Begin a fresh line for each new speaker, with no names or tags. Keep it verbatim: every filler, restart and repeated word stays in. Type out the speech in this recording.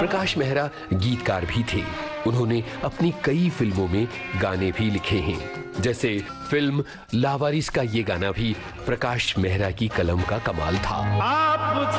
प्रकाश मेहरा गीतकार भी थे। उन्होंने अपनी कई फिल्मों में गाने भी लिखे हैं। जैसे फिल्म लावारिस का ये गाना भी प्रकाश मेहरा की कलम का कमाल था। आप